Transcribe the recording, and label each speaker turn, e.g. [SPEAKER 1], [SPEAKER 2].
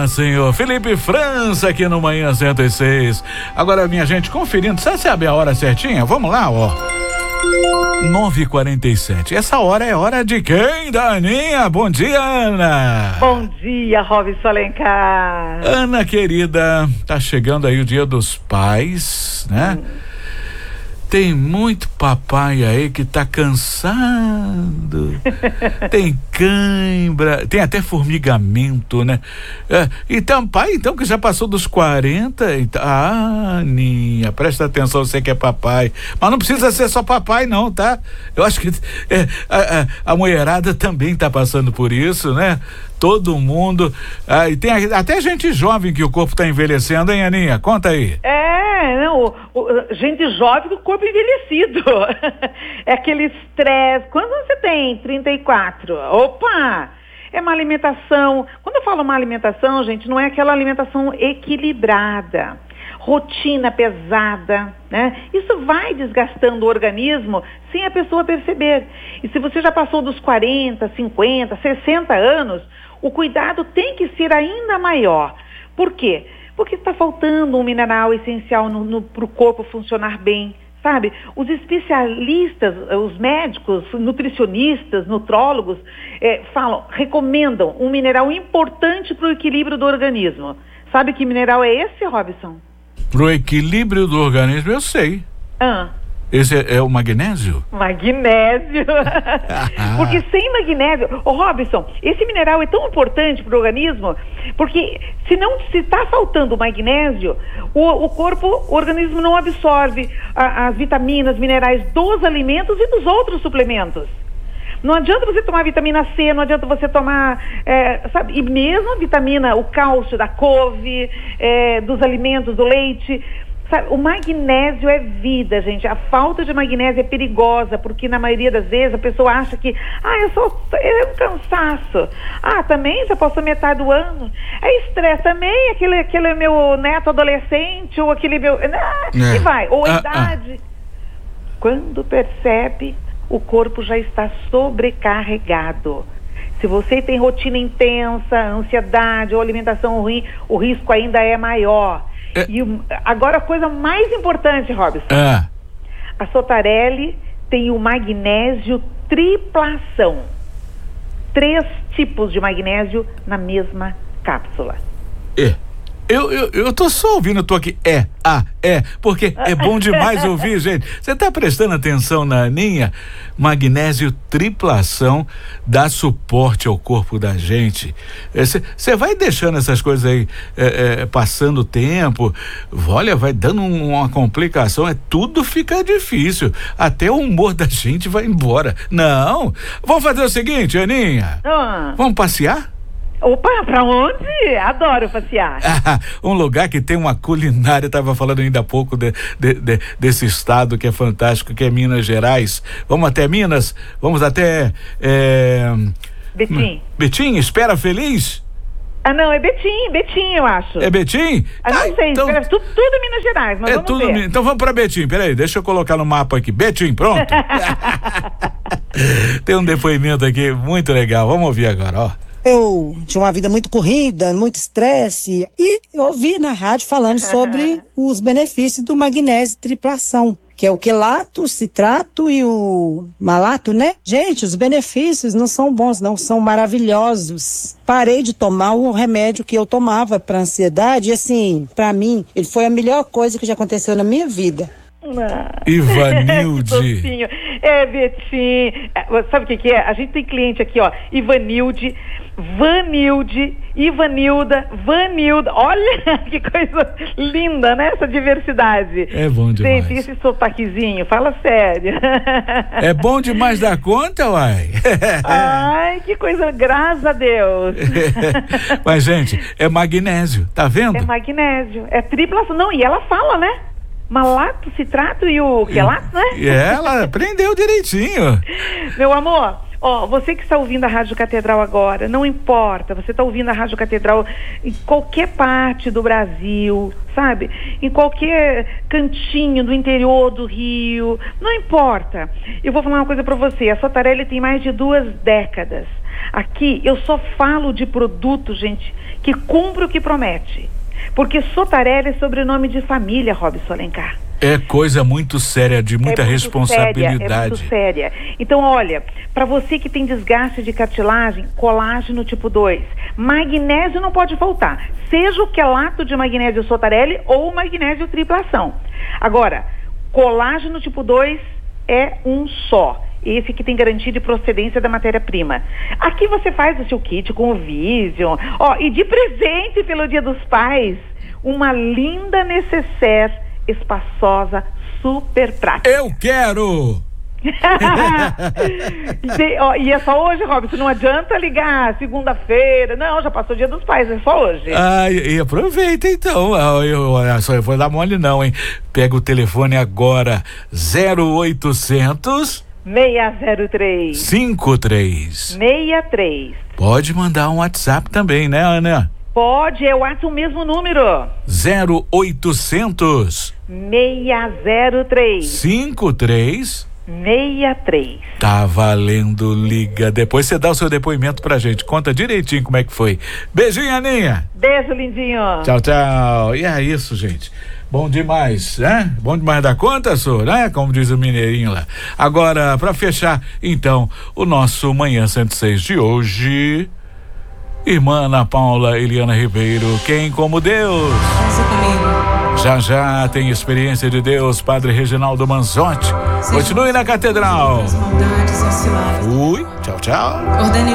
[SPEAKER 1] senhor. Felipe França aqui no Manhã 106. Agora, minha gente, conferindo, você sabe a hora certinha? Vamos lá, ó. 9h47. Essa hora é hora de quem, Daninha? Bom dia, Ana.
[SPEAKER 2] Bom dia, Robson Alencar.
[SPEAKER 1] Ana, querida, tá chegando aí o Dia dos Pais, né? Tem muito papai aí que tá cansado, tem cãibra, tem até formigamento, né? Então, pai, que já passou dos 40, Aninha, presta atenção, você que é papai, mas não precisa ser só papai não, tá? Eu acho que a mulherada também tá passando por isso, né? Todo mundo, e tem até gente jovem que o corpo tá envelhecendo, hein, Aninha? Conta aí.
[SPEAKER 2] Gente jovem com o corpo envelhecido. É aquele estresse. Quantos anos você tem? 34. Opa! É uma alimentação. Quando eu falo uma alimentação, gente, não é aquela alimentação equilibrada. Rotina pesada, né? Isso vai desgastando o organismo sem a pessoa perceber. E se você já passou dos 40, 50, 60 anos, o cuidado tem que ser ainda maior. Por quê? Porque está faltando um mineral essencial para o corpo funcionar bem, sabe? Os especialistas, os médicos, nutricionistas, nutrólogos, recomendam um mineral importante para o equilíbrio do organismo. Sabe que mineral é esse, Robson?
[SPEAKER 1] Pro equilíbrio do organismo, eu sei. Esse é o magnésio?
[SPEAKER 2] Magnésio. Porque sem magnésio... Robson, esse mineral é tão importante para o organismo, porque se está faltando magnésio, o organismo não absorve as vitaminas, minerais dos alimentos e dos outros suplementos. Não adianta você tomar vitamina C, não adianta você tomar, e mesmo a vitamina, o cálcio da couve, dos alimentos, do leite. Sabe, o magnésio é vida, gente. A falta de magnésio é perigosa, porque na maioria das vezes a pessoa acha que, é um cansaço. Também já passou metade do ano. É estresse também, aquele meu neto adolescente, ou aquele meu... E vai, ou a idade. Quando percebe, o corpo já está sobrecarregado. Se você tem rotina intensa, ansiedade ou alimentação ruim, o risco ainda é maior. E agora a coisa mais importante, Robson. A Sotarelli tem o magnésio triplação. 3 tipos de magnésio na mesma cápsula.
[SPEAKER 1] Eu tô só ouvindo, eu tô aqui, porque é bom demais ouvir, gente. Você tá prestando atenção na Aninha? Magnésio triplação dá suporte ao corpo da gente. Você vai deixando essas coisas aí, passando o tempo, olha, vai dando uma complicação, tudo fica difícil, até o humor da gente vai embora. Não, vamos fazer o seguinte, Aninha, vamos passear?
[SPEAKER 2] Opa, pra onde? Adoro passear.
[SPEAKER 1] Um lugar que tem uma culinária, estava falando ainda há pouco desse estado que é fantástico, que é Minas Gerais. Vamos até Minas? Vamos até...
[SPEAKER 2] Betim.
[SPEAKER 1] Betim, Espera Feliz?
[SPEAKER 2] Não, é Betim, eu acho.
[SPEAKER 1] É Betim?
[SPEAKER 2] Não sei, tudo Minas Gerais, mas vamos ver.
[SPEAKER 1] Então vamos pra Betim, peraí, deixa eu colocar no mapa aqui. Betim, pronto? Tem um depoimento aqui muito legal, vamos ouvir agora, ó.
[SPEAKER 3] Eu tinha uma vida muito corrida, muito estresse, e eu ouvi na rádio falando sobre os benefícios do magnésio triplação, que é o quelato, o citrato e o malato, né? Gente, os benefícios não são bons, não, são maravilhosos. Parei de tomar o remédio que eu tomava para ansiedade, e assim, para mim, ele foi a melhor coisa que já aconteceu na minha vida.
[SPEAKER 1] Ivanilde.
[SPEAKER 2] Betim. Sabe o que é? A gente tem cliente aqui, ó, Ivanilde, Vanilde, Ivanilda, Vanilda. Olha que coisa linda, né? Essa diversidade.
[SPEAKER 1] É bom demais.
[SPEAKER 2] Gente, esse sotaquezinho, fala sério.
[SPEAKER 1] É bom demais da conta, uai.
[SPEAKER 2] Ai, que coisa, graças a Deus.
[SPEAKER 1] Mas, gente, é magnésio, tá vendo?
[SPEAKER 2] É magnésio, é triplação. Não, e ela fala, né? Malato, citrato e o quelato, né?
[SPEAKER 1] E ela aprendeu direitinho.
[SPEAKER 2] Meu amor, você que está ouvindo a Rádio Catedral agora, não importa, você está ouvindo a Rádio Catedral em qualquer parte do Brasil, sabe? Em qualquer cantinho do interior do Rio, não importa. Eu vou falar uma coisa para você, a Sotarelli tem mais de 2 décadas Aqui eu só falo de produto, gente, que cumpre o que promete. Porque Sotarelli é sobrenome de família, Robson Alencar.
[SPEAKER 1] É coisa muito séria, de muita responsabilidade.
[SPEAKER 2] É muito séria. Então, olha, para você que tem desgaste de cartilagem, colágeno tipo 2, magnésio não pode faltar. Seja o quelato de magnésio Sotarelli ou o magnésio triplação. Agora, colágeno tipo 2 é um só. Esse que tem garantia de procedência da matéria-prima. Aqui você faz o seu kit com o Vision. Ó, e de presente pelo Dia dos Pais, uma linda necessaire espaçosa, super prática.
[SPEAKER 1] Eu quero!
[SPEAKER 2] E é só hoje, Robson, não adianta ligar segunda-feira, não, já passou o Dia dos Pais, é só hoje.
[SPEAKER 1] E aproveita então, eu vou dar mole não, hein? Pega o telefone agora, 0800
[SPEAKER 2] 603
[SPEAKER 1] 5363. Pode mandar um WhatsApp também, né, Ana?
[SPEAKER 2] Pode, é o mesmo número.
[SPEAKER 1] 0800
[SPEAKER 2] 603
[SPEAKER 1] 5363. Tá valendo, liga. Depois você dá o seu depoimento pra gente. Conta direitinho como é que foi. Beijinho, Aninha.
[SPEAKER 2] Beijo, lindinho.
[SPEAKER 1] Tchau, tchau. E é isso, gente. Bom demais, né? Bom demais da conta, senhor, né? Como diz o mineirinho lá. Agora, pra fechar, então, o nosso Manhã 106 de hoje... Irmã Ana Paula Eliana Ribeiro, quem como Deus? Já tem experiência de Deus, Padre Reginaldo Manzotti. Continue na Catedral. Fui, tchau, tchau.